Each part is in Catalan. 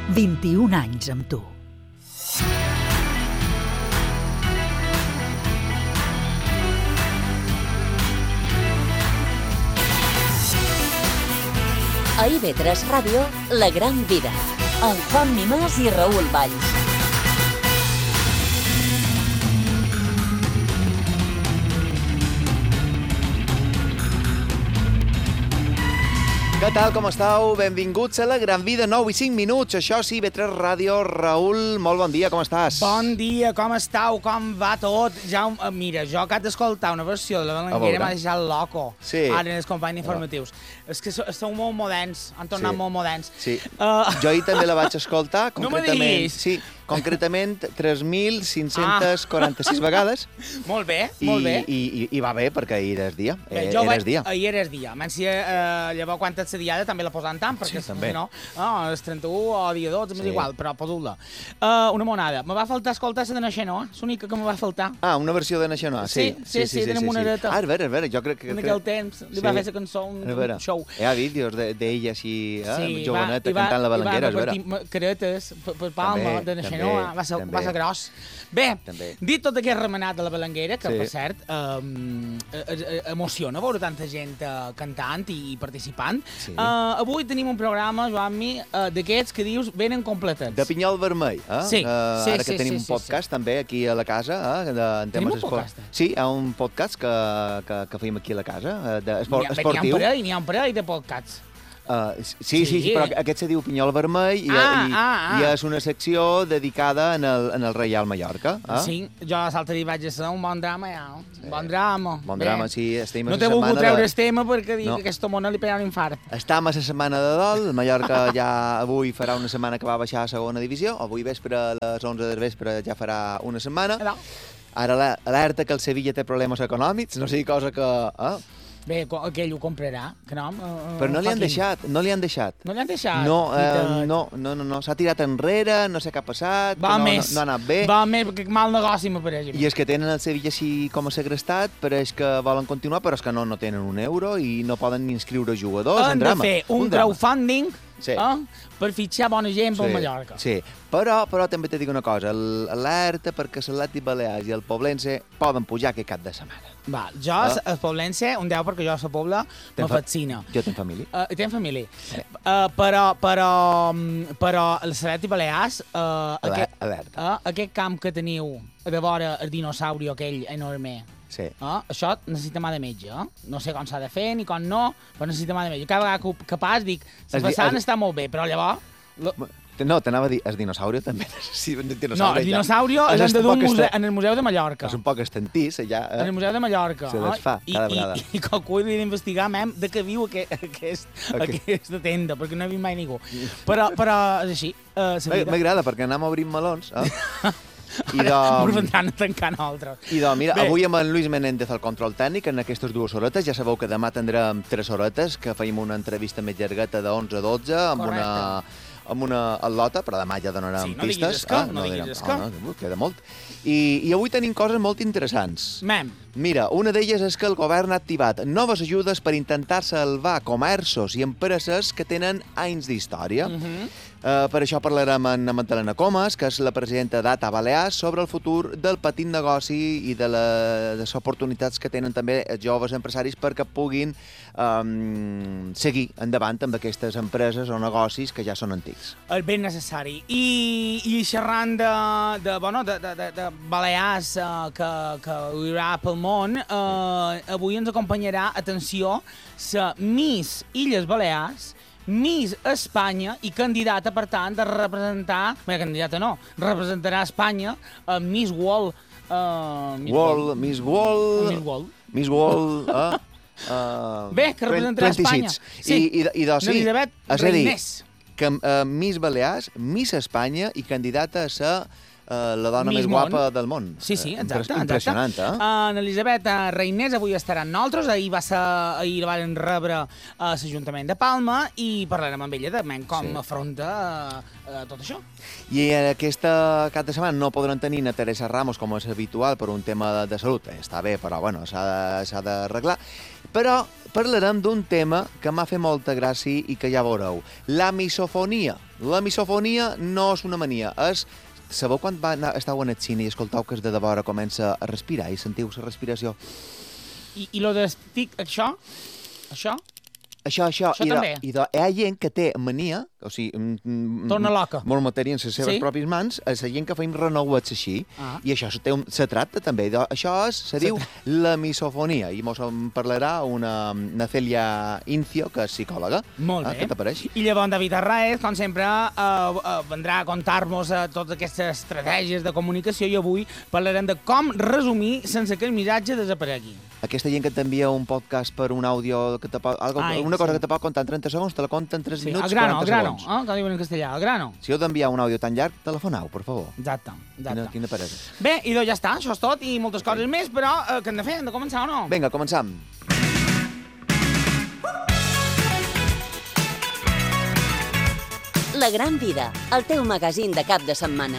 21 anys amb tu. A IB3 Ràdio, La Gran Vida, amb Juan Mimàs i Raül Valls. Què tal, com esteu? Benvinguts a La Gran Vida, 9 i 5 minuts. Això sí, IB3 Ràdio. Raül, molt bon dia, com estàs? Bon dia, com estàu? Com va tot? Ja, mira, jo acabo d'escoltar una versió de La Belenguera m'ha deixat loco. Sí. Ara en els companys informatius. És que esteu molt moderns, han tornat molt moderns. Sí. Jo ahir també la vaig escoltar, concretament. No me diguis. Sí, concretament 3.546 vegades. Molt bé, molt bé. I va bé, perquè ahir era el dia. Ahir era el dia. Menys llavors quan ets diada també la posen tant, perquè sí, també. No, és 31 o dia 12, m'és igual, però poso-la. Una monada. Me va faltar escoltar la de Naixenoa, és l'única que me va faltar. Una versió de Naixenoa, sí. Sí, tenim una hereta. És vera, jo crec que... En aquell temps li va fer la cançó, un show. Hi ha vídeos d'ella així, joveneta, cantant La Belenguera, és vera. I va caretes per Palma, de Naixenoa, va ser gros. Bé, dit tot aquest remenat de La Belenguera, que per cert emociona veure tanta gent cantant i participant. Avui tenim un programa, Joan-mi, d'aquests que dius venen completets. De pinyol vermell, Sí. Ara que tenim un podcast també aquí a la casa. Tenim un podcast? Sí, hi ha un podcast que fèiem aquí a la casa, esportiu. N'hi ha un parell de podcasts. Sí, però aquest se diu Pinyol Vermell i és una secció dedicada en el Reial Mallorca. Sí, jo l'altre dia vaig ser un bon drama, ja. Bon drama. Bon drama, sí. No t'he volgut treure el tema perquè dic que aquesta mona li pega un infart. Estem a la setmana de dol. El Mallorca ja avui farà una setmana que va baixar a segona divisió. Avui vespre, a les 11 del vespre, ja farà una setmana. Ara alerta que el Sevilla té problemes econòmics, no sigui cosa que... Bé, aquell ho comprarà, que no? Però no li han deixat. No li han deixat? No, s'ha tirat enrere, no sé què ha passat, no ha anat bé. Va més, perquè mal negoci m'apareix. I és que tenen el Sevilla així com a segrestat, pareix que volen continuar, però és que no tenen un euro i no poden ni inscriure jugadors. Han de fer un crowdfunding per fitxar bona gent pel Mallorca. Sí, però també te dic una cosa, alerta perquè l'Atlètic Balears i el Poblense poden pujar aquest cap de setmana. Va, jo, el Poblense, un 10 perquè jo a la Pobla me fascina. Jo tinc família. Tinc família. Però l'Atlètic Balears, aquest camp que teniu de vora el dinosauri aquell enorme, això necessita mà de metge. No sé com s'ha de fer ni com no, però necessita mà de metge. Cada vegada que pas dic, la façana està molt bé, però llavors... No, t'anava a dir, el dinosaurio també necessita un dinosaurio. No, el dinosaurio l'han de dur en el Museu de Mallorca. És un poc estentís, allà. En el Museu de Mallorca. Se desfà cada vegada. I qualcú hauria d'investigar, de què viu aquesta tenda, perquè no he vist mai ningú. Però és així. M'agrada, perquè anem obrint melons. Ens vendran a tancar nosaltres. I mira, avui amb en Luis Menéndez al control tècnic, en aquestes 2 horetes, ja sabeu que demà tindrem 3 horetes, que feim una entrevista més llargueta de 11 a 12, amb una al·lota, però demà ja donarem pistes. No diguis esca. Queda molt. I avui tenim coses molt interessants. Mira, una d'elles és que el govern ha activat noves ajudes per intentar salvar comerços i empreses que tenen anys d'història. Per això parlarem amb Magdalena Comas, que és la presidenta d'ATA Balears, sobre el futur del petit negoci i de les oportunitats que tenen també els joves empresaris perquè puguin seguir endavant amb aquestes empreses o negocis que ja són antics. És ben necessari. I xerrant de Balears que hi haurà pel món, avui ens acompanyarà, atenció, la Miss Illes Balears, Miss Espanya i candidata, per tant, de representar... Bé, candidata no, representarà Espanya a Miss World... Miss World... Bé, que representarà Espanya. Sí, Elisabet Reinés. Que Miss Balears, Miss Espanya i candidata a ser la dona més guapa del món. Sí, exacte. Impressionant, En Elisabet Reinés avui estarà amb nosaltres. Ahir la van rebre a l'Ajuntament de Palma i parlarem amb ella de com afronta tot això. I aquesta cap de setmana no podran tenir a Teresa Ramos com és habitual per un tema de salut. Està bé, però bueno, s'ha d'arreglar. Però parlarem d'un tema que m'ha fet molta gràcia i que ja veureu. La misofonia. La misofonia no és una mania, és... Sabeu quan estàu en el cine i escoltau que es de vora comença a respirar i sentiu la respiració? I lo d'estic, això? Això? Això també. Hi ha gent que té mania, o sigui... Torna loca. Molt matèria en les seves pròpies mans, és la gent que feim renouets així, i això se tracta també. Això se diu la misofonia, i mos en parlarà una Celia Incio, que és psicòloga. Molt bé. Què t'apareix? I llavors David Arraez, com sempre, vendrà a contar-nos totes aquestes estratègies de comunicació i avui parlarem de com resumir sense que el missatge desaparegui. Aquesta gent que t'envia un podcast per un àudio, una cosa que te pot contar en 30 segons, te la conta en 3 minuts, 40 segons. Que diuen en castellà, al grano. Si heu d'enviar un àudio tan llarg, telefonau, per favor. Exacte. Quina paresa. Bé, i ja està, això és tot, i moltes coses més, però què hem de fer? Hem de començar o no? Vinga, començam. La Gran Vida, el teu magazín de cap de setmana.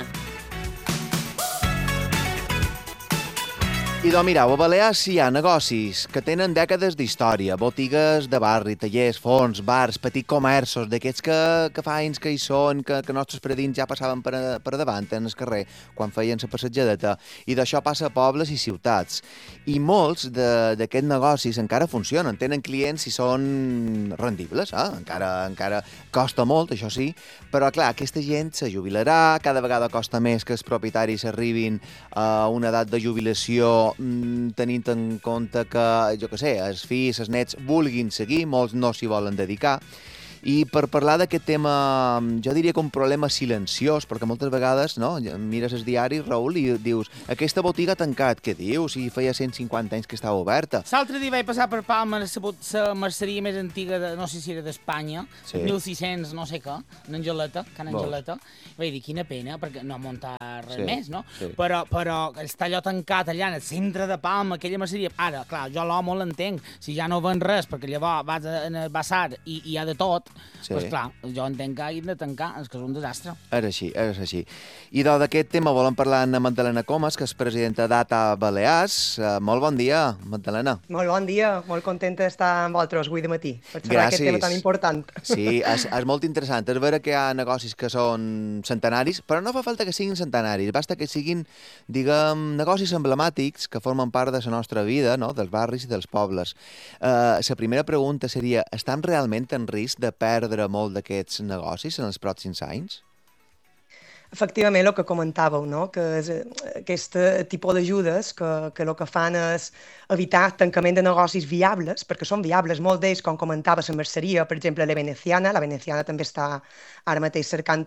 I doncs mireu, a Balears hi ha negocis que tenen dècades d'història, botigues de barri, tallers, forns, bars, petits comerços, d'aquests que fa anys que hi són, que nostres predins ja passaven per davant en el carrer quan feien la passejadeta, i d'això passa a pobles i ciutats. I molts d'aquests negocis encara funcionen, tenen clients i són rendibles, encara costa molt, això sí, però clar, aquesta gent se jubilarà, cada vegada costa més que els propietaris arribin a una edat de jubilació tenint en compte que, jo què sé, els fills, els nets vulguin seguir, molts no s'hi volen dedicar. I per parlar d'aquest tema, jo diria que un problema silenciós, perquè moltes vegades mires el diari, Raül, i dius aquesta botiga ha tancat, què dius? Si feia 150 anys que estava oberta. L'altre dia vaig passar per Palma, la merceria més antiga, no sé si era d'Espanya, 1600, no sé què, en Angeleta, Can Angeleta. Vaig dir, quina pena, perquè no muntar res més, no? Però està allò tancat allà en el centre de Palma, aquella merceria. Ara, clar, jo l'home l'entenc, si ja no ven res, perquè llavors vas en el basar i hi ha de tot, doncs clar, jo entenc que hagin de tancar, és que és un desastre. És així. I d'aquest tema volem parlar amb Magdalena Comas, que és presidenta d'ATA Balears. Molt bon dia, Magdalena. Molt bon dia, molt contenta d'estar amb vosaltres avui de matí, per saber aquest tema tan important. Sí, és molt interessant. És vera que hi ha negocis que són centenaris, però no fa falta que siguin centenaris, basta que siguin, diguem, negocis emblemàtics que formen part de la nostra vida, dels barris i dels pobles. La primera pregunta seria, estan realment en risc de perdre molt d'aquests negocis en els pròxims anys? Efectivament, el que comentàveu, que és aquest tipus d'ajudes que el que fan és evitar tancament de negocis viables, perquè són viables, molts d'ells, com comentava la merceria, per exemple, la Veneciana també està ara mateix cercant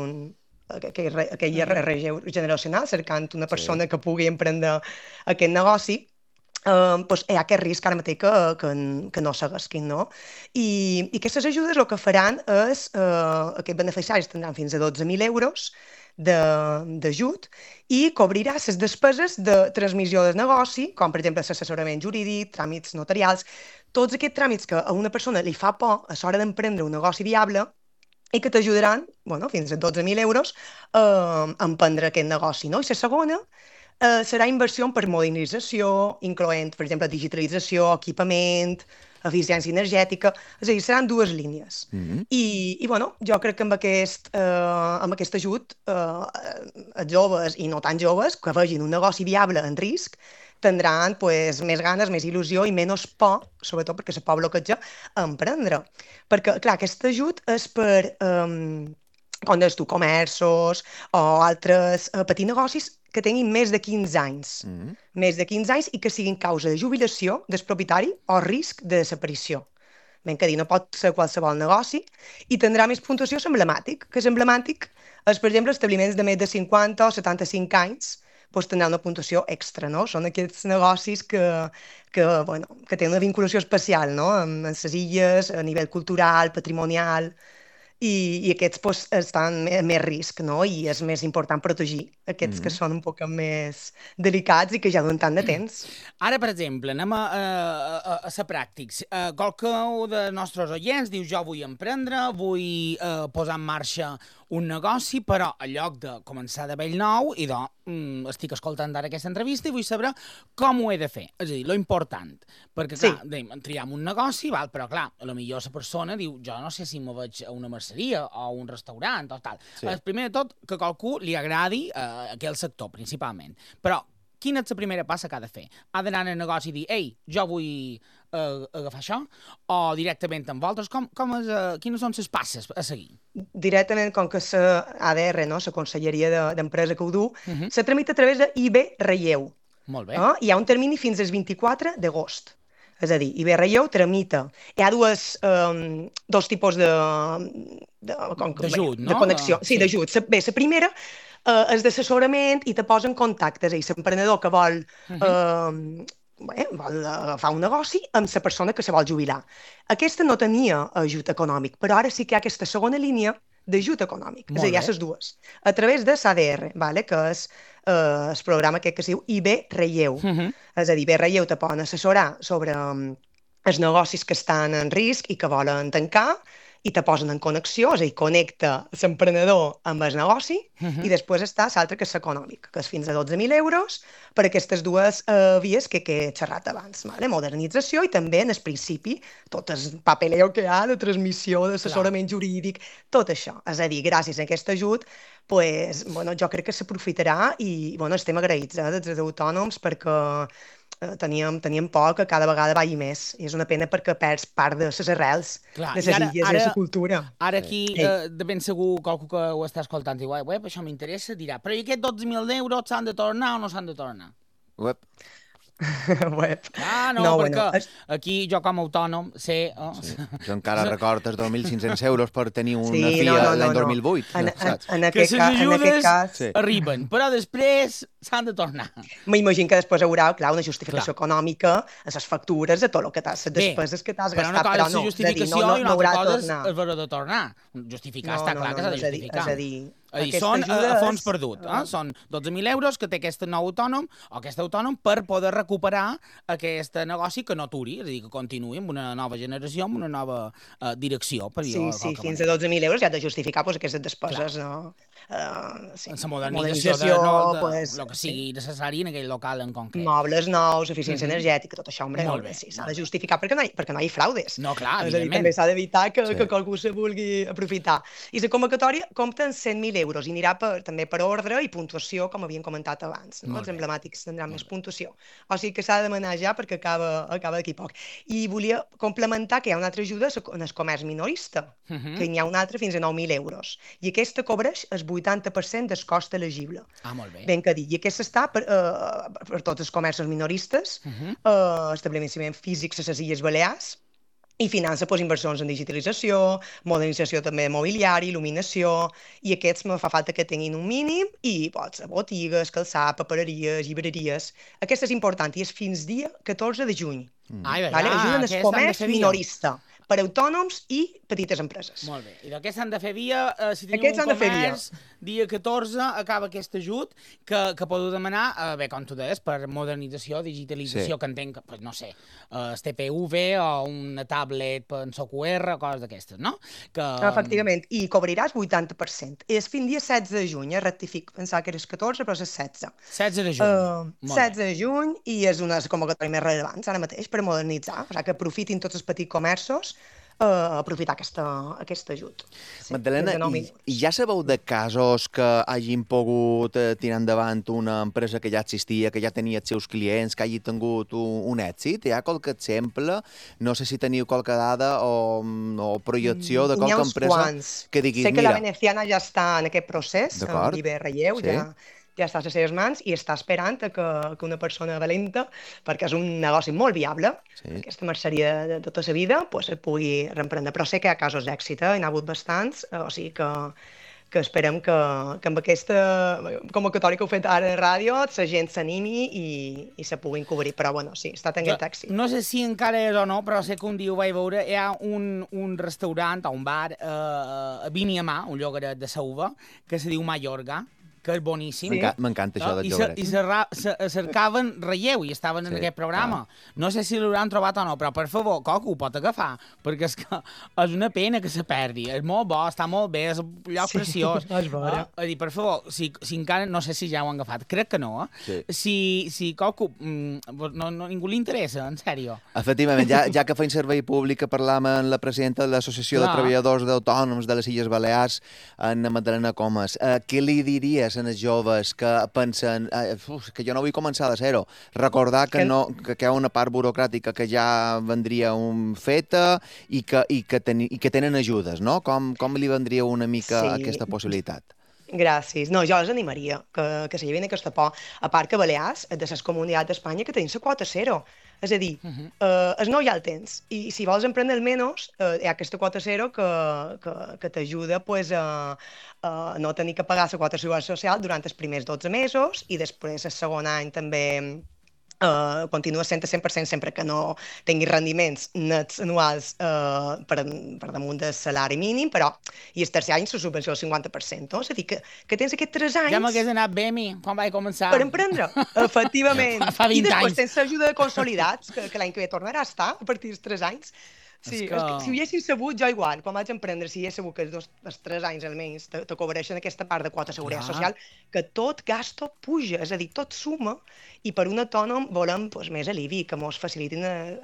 aquell relleu generacional, cercant una persona que pugui emprendre aquest negoci. Hi ha aquest risc ara mateix que no s'agasquin, no? I aquestes ajudes el que faran és, aquests beneficiaris tindran fins a 12.000 euros d'ajut i cobrirà les despeses de transmissió del negoci, com per exemple l'assessorament jurídic, tràmits notarials, tots aquests tràmits que a una persona li fa por a l'hora d'emprendre un negoci viable i que t'ajudaran, fins a 12.000 euros a emprendre aquest negoci, no? I la segona serà inversió per modernització, incloent, per exemple, digitalització, equipament, eficiència energètica, és a dir, seran dues línies. I jo crec que amb aquest ajut, els joves i no tan joves que vegin un negoci viable en risc tindran més ganes, més il·lusió i menys por, sobretot perquè se pot bloquejar, a emprendre. Perquè, clar, aquest ajut és per, com deies tu, comerços o altres petits negocis que tinguin més de 15 anys. Més de 15 anys i que siguin causa de jubilació del propietari o risc de desaparició. Ben que dir, no pot ser qualsevol negoci i tindrà més puntuació emblemàtic, que és emblemàtic és, per exemple, establiments de més de 50 o 75 anys, tindrà una puntuació extra, no? Són aquests negocis que tenen una vinculació especial, no? Amb les illes, a nivell cultural, patrimonial, i aquests estan a més risc, no? I és més important protegir aquests que són un poc més delicats i que ja donen tant de temps. Ara, per exemple, anem a ser pràctics. Qualque dels nostres oients diu jo vull emprendre, vull posar en marxa un negoci, però en lloc de començar de vell nou, i estic escoltant ara aquesta entrevista i vull saber com ho he de fer. És a dir, lo important. Perquè, clar, triam un negoci, però, clar, potser la persona diu, jo no sé si me veig a una merceria o a un restaurant o tal. Primer de tot, que a qualcú li agradi aquell sector, principalment. Però, quina és la primera passa que ha de fer? Ha d'anar al negoci i dir, ei, jo vull agafar això? O directament amb vosaltres? Quines són les passes a seguir? Directament, com que la ADR, no? La Conselleria d'Empresa que ho du, se tramita a través d'IB Relleu. Molt bé. Hi ha un termini fins al 24 d'agost. És a dir, IB Relleu tramita. Hi ha dos tipus d'ajut, no? De connexió. Sí, d'ajut. Bé, la primera és d'assessorament i te posa en contacte. És a dir, l'emprenedor que vol agafar un negoci amb la persona que se vol jubilar. Aquesta no tenia ajut econòmic, però ara sí que hi ha aquesta segona línia d'ajut econòmic. És a dir, hi ha les dues. A través de l'ADR, que és el programa aquest que es diu IB Relleu. És a dir, IB Relleu te poden assessorar sobre els negocis que estan en risc i que volen tancar, i te posen en connexió, és a dir, connecta l'emprenedor amb el negoci, i després està l'altre que és l'econòmic, que és fins a 12.000 euros per aquestes dues vies que he xerrat abans. Modernització i també, en el principi, tot el papeleo que hi ha de transmissió, d'assessorament jurídic, tot això. És a dir, gràcies a aquest ajut, jo crec que s'aprofitarà i estem agraïts dels autònoms perquè teníem por que cada vegada vagi més. I és una pena perquè perds part de les arrels, de les illes i de la cultura. Ara aquí, de ben segur, qualcú que ho està escoltant diu, això m'interessa, dirà, però i aquests 12.000 euros s'han de tornar o no s'han de tornar? Web. Perquè aquí jo com a autònom sé... Jo encara recordo els 2.500 euros per tenir una FIA l'any 2008. En aquest cas arriben, però després s'han de tornar. M'imagino que després haurà, una justificació econòmica a les factures, a tot el que t'has, despeses que t'has gastat, però no. Però una cosa és la justificació i una altra cosa és el valor de tornar. Justificar està clar que s'ha de justificar. És a dir, són a fons perdut. Són 12.000 euros que té aquest nou autònom o aquest autònom per poder recuperar aquest negoci que no aturi, és a dir, que continuï amb una nova generació, amb una nova direcció. Sí, fins a 12.000 euros ja has de justificar aquestes despeses. La modernització el que sigui necessari en aquell local en concret. Mobles nous, eficiència energètica, tot això, s'ha de justificar perquè no hi ha fraudes. No, clar, evidentment. És a dir, també s'ha d'evitar que qualcú se vulgui aprofitar. I la convocatòria compta amb 100.000 euros i anirà també per ordre i puntuació, com havíem comentat abans. Els emblemàtics tindran més puntuació. O sigui que s'ha de demanar ja perquè acaba d'aquí poc. I volia complementar que hi ha una altra ajuda en el comerç minorista, que n'hi ha una altra fins a 9.000 euros. I aquesta cobreix el 80% del cost elegible. Molt bé. Ben que dir. I aquesta està per tots els comerços minoristes, establiments físics a les Illes Balears, i finança inversions en digitalització, modernització també mobiliari, il·luminació, i aquests me fa falta que tinguin un mínim, i botigues, calçar, papereries, llibreries. Aquesta és important, i és fins dia 14 de juny. Ajuden el comerç minorista per autònoms i petites empreses. Molt bé. I d'aquests han de fer via, si teniu un comerç, dia 14 acaba aquest ajut que podeu demanar, com tu deies, per modernització, digitalització, que entenc, no sé, el TPV o una tablet per QR o coses d'aquestes, no? Efectivament, i cobriràs 80%. És fins dia 16 de juny, rectifico, pensava que era el 14, però és el 16. 16 de juny. 16 de juny, i és una convocatòria més rellevant ara mateix per modernitzar, o sigui que aprofitin tots els petits comerços aprofitar aquest ajut. Magdalena, i ja sabeu de casos que hagin pogut tirar endavant una empresa que ja existia, que ja tenia els seus clients, que hagi tingut un èxit? Hi ha qualque exemple? No sé si teniu qualque dada o projecció de qualque empresa que diguis, mira... Sé que la Veneciana ja està en aquest procés, amb IB Relleu, ja està a les seves mans i està esperant que una persona valenta, perquè és un negoci molt viable, aquesta merceria de tota la vida, es pugui reemprendre. Però sé que hi ha casos d'èxit, n'hi ha hagut bastants, o sigui que esperem que amb aquesta convocatòria que heu fet ara a ràdio la gent s'animi i se puguin cobrir. Però sí, està tenint èxit. No sé si encara és o no, però sé que un dia ho vaig veure, hi ha un restaurant o un bar a Viniamà, un llogaret de Sauva, que se diu Mallorca, que és boníssim. M'encanta això del jogueret. I cercaven relleu i estaven en aquest programa. No sé si l'hauran trobat o no, però per favor, Coco, ho pot agafar, perquè és que és una pena que se perdi. És molt bo, està molt bé, és un lloc preciós. Per favor, si encara, no sé si ja ho han agafat, crec que no, si Coco, ningú li interessa, en sèrio. Efectivament, ja que feim servei públic, que parlam amb la presidenta de l'Associació de Treballadors Autònoms de les Illes Balears, Anna Magdalena Comas, què li diries a els joves que pensen que jo no vull començar de zero? Recordar que hi ha una part burocràtica que ja vendria feta i que tenen ajudes, no? Com li vendria una mica aquesta possibilitat? Gràcies. No, jo els animaria que se llevin aquesta por. A part que Balears és de les comunitats d'Espanya que tenim la quota zero. És a dir, el no ja el tens. I si vols emprendre almenys, hi ha aquesta quota zero que t'ajuda a no tenir que pagar la quota seguretat social durant els primers 12 mesos i després el segon any també continua sent a 100% sempre que no tinguis rendiments nets anuals per damunt del salari mínim, però i el tercer any la subvenció del 50%, no? És a dir, que tens aquests 3 anys... Ja m'hagués anat bé a mi, quan vaig començar. Per emprendre, efectivament. Fa 20 anys. I després tens l'ajuda de consolidats, que l'any que ve tornarà a estar a partir dels 3 anys. Sí, si ho haguessin sabut, jo igual, quan vaig emprendre, si hagués sabut que els 3 anys almenys te cobreixen aquesta part de quota de seguretat social, que tot gasto puja, és a dir, tot suma, i per un autònom volem més alivi, que mos facilitin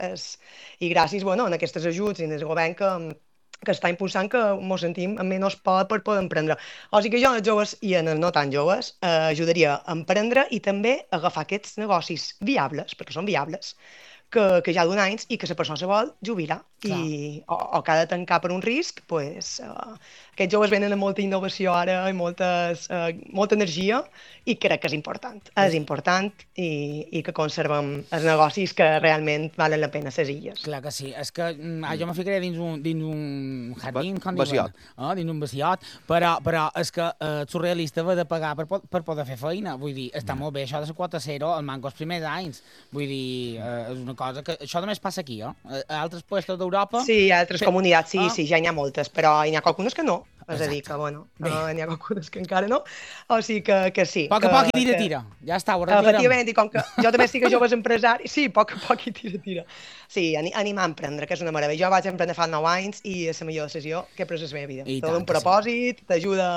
i gràcies a aquests ajuts i al govern que està impulsant que mos sentim amb menys por per poder emprendre. O sigui que jo als joves i en els no tan joves ajudaria a emprendre i també a agafar aquests negocis viables, perquè són viables, que ja d'un anys i que la persona se vol jubilar o que ha de tancar per un risc, aquests joves venen amb molta innovació ara i molta energia i crec que és important. És important i que conservem els negocis que realment valen la pena a les illes. Clar que sí. És que jo me ficaré dins un jardín, dins un vasiot, però és que el surrealista va de pagar per poder fer feina. Vull dir, està molt bé això de la quota zero, el manco els primers anys. Vull dir, és una cosa que... Això només passa aquí, A altres puestos d'Europa... Sí, a altres comunitats, sí, ja n'hi ha moltes, però n'hi ha algunes que no. És a dir, que, n'hi ha algunes que encara no. O sigui que sí. Poc a poc i tira. Ja està, ho retirem. Efectivament, i com que jo també estic a joves empresaris, sí, poc a poc i tira. Sí, animar a emprendre, que és una meravella. Jo vaig emprendre fa 9 anys i és la millor decisió que he pres a la meva vida. Tot un propòsit, t'ajuda...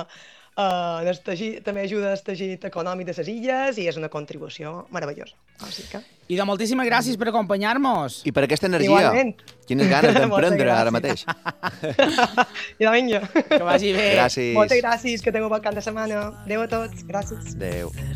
també ajuda al teixit econòmic de les illes i és una contribució meravellosa. I de moltíssimes gràcies per acompanyar-nos. I per aquesta energia. Igualment. Quines ganes d'emprendre ara mateix. I vinga. Que vagi bé. Gràcies. Moltes gràcies, que tingueu bon cap de setmana. Adéu a tots. Gràcies. Adéu.